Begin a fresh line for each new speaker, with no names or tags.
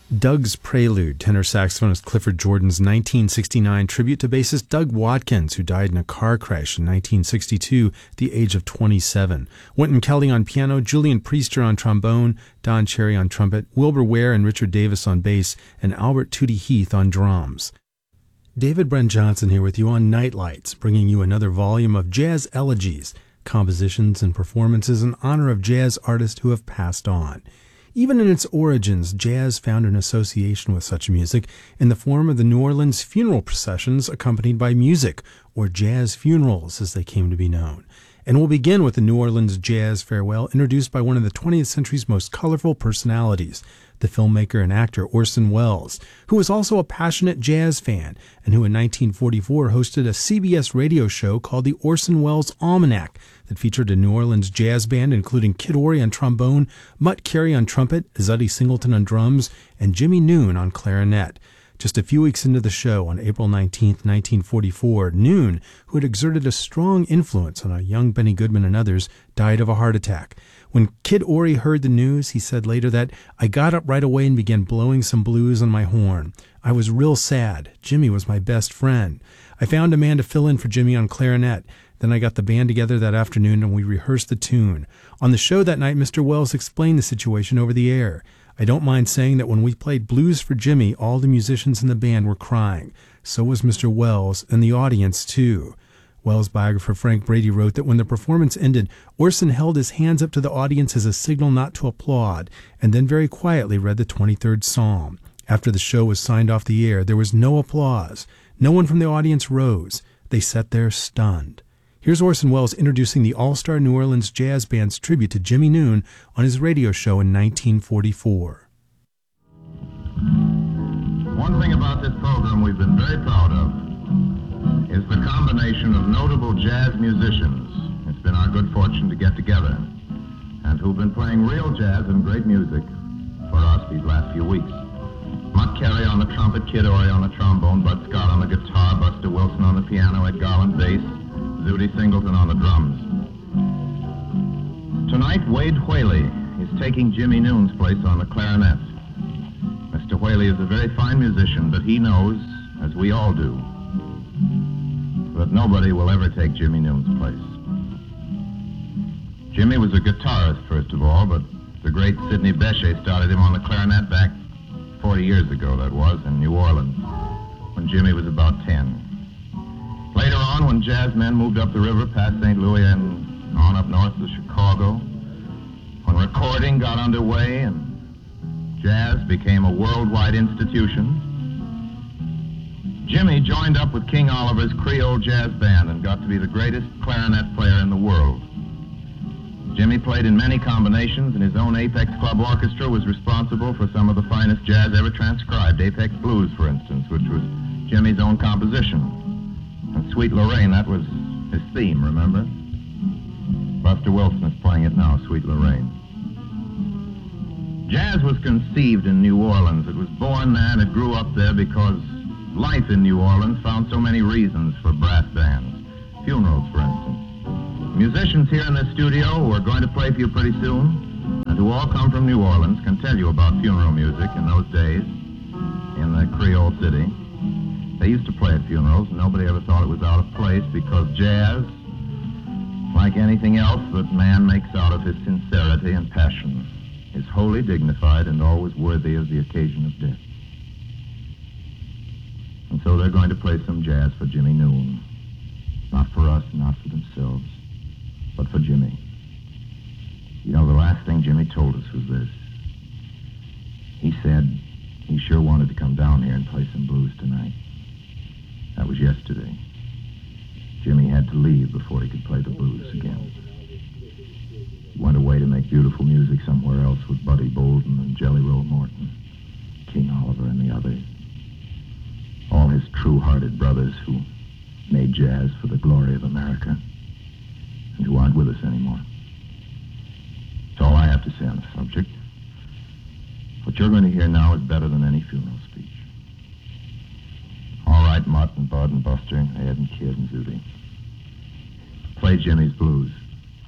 Doug's Prelude, tenor saxophonist Clifford Jordan's 1969 tribute to bassist Doug Watkins, who died in a car crash in 1962 at the age of 27. Wynton Kelly on piano, Julian Priester on trombone, Don Cherry on trumpet, Wilbur Ware and Richard Davis on bass, and Albert Tootie Heath on drums. David Brent Johnson here with you on Nightlights, bringing you another volume of jazz elegies, compositions and performances in honor of jazz artists who have passed on. Even in its origins, jazz found an association with such music in the form of the New Orleans funeral processions accompanied by music, or jazz funerals as they came to be known. And we'll begin with the New Orleans Jazz Farewell, introduced by one of the 20th century's most colorful personalities, the filmmaker and actor Orson Welles, who was also a passionate jazz fan and who in 1944 hosted a CBS radio show called the Orson Welles Almanac that featured a New Orleans jazz band including Kid Ory on trombone, Mutt Carey on trumpet, Zutty Singleton on drums, and Jimmy Noon on clarinet. Just a few weeks into the show, on April 19, 1944, Noon, who had exerted a strong influence on a young Benny Goodman and others, died of a heart attack. When Kid Ory heard the news, he said later that, "I got up right away and began blowing some blues on my horn. I was real sad. Jimmy was my best friend. I found a man to fill in for Jimmy on clarinet. Then I got the band together that afternoon and we rehearsed the tune. On the show that night, Mr. Welles explained the situation over the air. I don't mind saying that when we played Blues for Jimmy, all the musicians in the band were crying. So was Mr. Welles, and the audience, too." Welles' biographer Frank Brady wrote that when the performance ended, Orson held his hands up to the audience as a signal not to applaud, and then very quietly read the 23rd Psalm. After the show was signed off the air, there was no applause. No one from the audience rose. They sat there stunned. Here's Orson Welles introducing the All-Star New Orleans Jazz Band's tribute to Jimmy Noon on his radio show in 1944.
One thing about this program we've been very proud of is the combination of notable jazz musicians. It's been our good fortune to get together and who've been playing real jazz and great music for us these last few weeks. Mutt Carey on the trumpet, Kid Ory on the trombone, Bud Scott on the guitar, Buster Wilson on the piano, Ed Garland bass, Zutty Singleton on the drums. Tonight, Wade Whaley is taking Jimmy Noon's place on the clarinet. Mr. Whaley is a very fine musician, but he knows, as we all do, that nobody will ever take Jimmy Noon's place. Jimmy was a guitarist, first of all, but the great Sidney Bechet started him on the clarinet back 40 years ago, that was, in New Orleans, when Jimmy was about 10. Later on, when jazz men moved up the river past St. Louis and on up north to Chicago, when recording got underway and jazz became a worldwide institution, Jimmy joined up with King Oliver's Creole Jazz Band and got to be the greatest clarinet player in the world. Jimmy played in many combinations, and his own Apex Club Orchestra was responsible for some of the finest jazz ever transcribed. Apex Blues, for instance, which was Jimmy's own composition. And Sweet Lorraine, that was his theme, remember? Buster Wilson is playing it now, Sweet Lorraine. Jazz was conceived in New Orleans. It was born there and it grew up there because life in New Orleans found so many reasons for brass bands. Funerals, for instance. Musicians here in this studio who are going to play for you pretty soon, and who all come from New Orleans, can tell you about funeral music in those days in the Creole city. They used to play at funerals, and nobody ever thought it was out of place because jazz, like anything else that man makes out of his sincerity and passion, is wholly dignified and always worthy of the occasion of death. And so they're going to play some jazz for Jimmy Noon. Not for us, not for themselves, but for Jimmy. You know, the last thing Jimmy told us was this. He said he sure wanted to come down here and play some blues tonight. That was yesterday. Jimmy had to leave before he could play the blues again. He went away to make beautiful music somewhere else with Buddy Bolden and Jelly Roll Morton, King Oliver and the others. All his true-hearted brothers who made jazz for the glory of America and who aren't with us anymore. That's all I have to say on the subject. What you're going to hear now is better than any funeral speech. All right, Mutt and Bud and Buster, Ed and Kid and Zutty. Play Jimmy's blues.